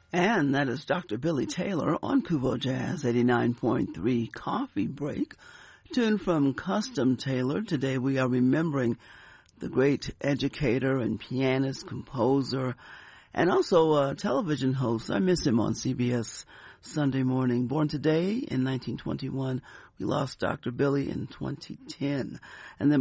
And that is Dr. Billy Taylor on Kubo Jazz 89.3 Coffee Break. Tune from Custom Taylor. Today we are remembering the great educator and pianist, composer, and also a television host. I miss him on CBS Sunday morning. Born today in 1921. We lost Dr. Billy in 2010. And then